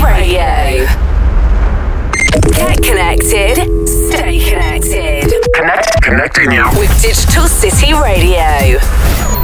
Radio. Get connected. Stay connected. Connecting you with Digital City Radio.